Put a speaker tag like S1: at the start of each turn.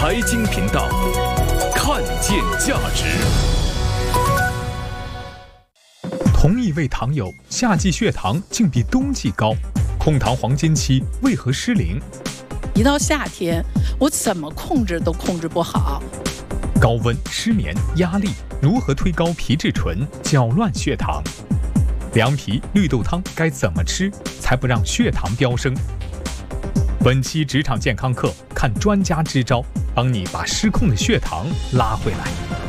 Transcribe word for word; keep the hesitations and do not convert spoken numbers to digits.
S1: 财经频道，看见价值。同一位糖友，夏季血糖竟比冬季高，控糖黄金期为何失灵？
S2: 一到夏天，我怎么控制都控制不好。
S1: 高温、失眠、压力，如何推高皮质醇，搅乱血糖？凉皮、绿豆汤该怎么吃才不让血糖飙升？本期职场健康课，看专家支招，帮你把失控的血糖拉回来。